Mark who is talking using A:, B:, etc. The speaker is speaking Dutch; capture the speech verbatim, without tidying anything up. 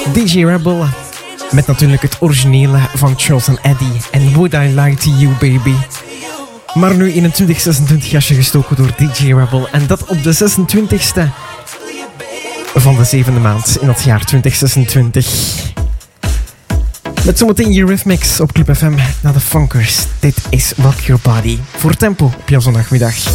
A: D J Rebel. Met natuurlijk het originele van Charles en Eddie. En Would I Lie to You Baby. Maar nu in een twintig zesentwintig jasje gestoken door D J Rebel. En dat op de zesentwintigste van de zevende maand in het jaar twintig zesentwintig. Met zometeen Eurythmics op Club F M naar de Funkers. Dit is Rock Your Body voor Tempo op jouw zondagmiddag.